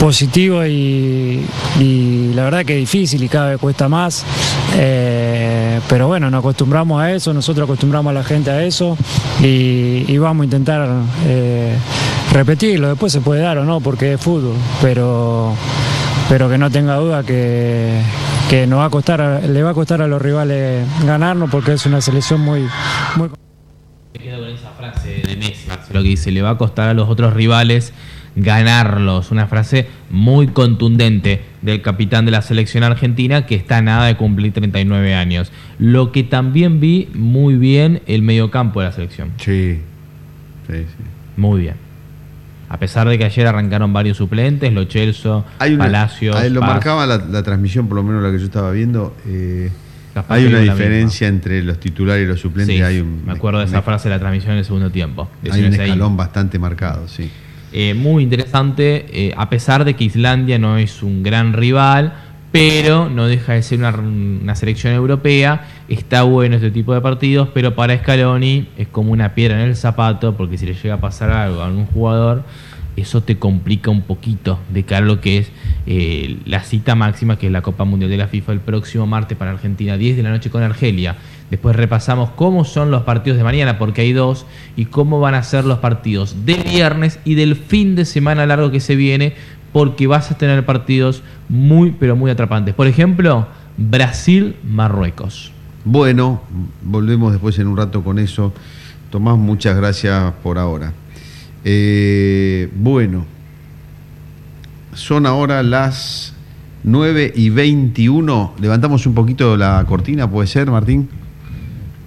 positivo y la verdad que es difícil y cada vez cuesta más, pero bueno, nos acostumbramos a eso, nosotros acostumbramos a la gente a eso y vamos a intentar repetirlo. Después se puede dar o no porque es fútbol, pero que no tenga duda que le va a costar a los rivales ganarnos porque es una selección muy Me quedo con esa frase de Messi, lo que dice, le va a costar a los otros rivales ganarlos, una frase muy contundente del capitán de la selección argentina que está a nada de cumplir 39 años. Lo que también vi muy bien el mediocampo de la selección. Sí. Muy bien. A pesar de que ayer arrancaron varios suplentes, Lo Celso, Palacios. Lo Paz. marcaba la transmisión, por lo menos la que yo estaba viendo. Hay una diferencia entre los titulares y los suplentes. Sí, me acuerdo de esa frase de la transmisión en el segundo tiempo. Hay un escalón bastante marcado, sí. Muy interesante, a pesar de que Islandia no es un gran rival, pero no deja de ser una selección europea. Está bueno este tipo de partidos, pero para Scaloni es como una piedra en el zapato, porque si le llega a pasar algo a algún jugador, eso te complica un poquito de cara a lo que es la cita máxima, que es la Copa Mundial de la FIFA el próximo martes para Argentina, 10 de la noche con Argelia. Después repasamos cómo son los partidos de mañana, porque hay dos, y cómo van a ser los partidos del viernes y del fin de semana largo que se viene, porque vas a tener partidos muy, pero muy atrapantes. Por ejemplo, Brasil-Marruecos. Bueno, volvemos después en un rato con eso. Tomás, muchas gracias por ahora. Bueno, son ahora las 9:21. Levantamos un poquito la cortina, ¿puede ser, Martín?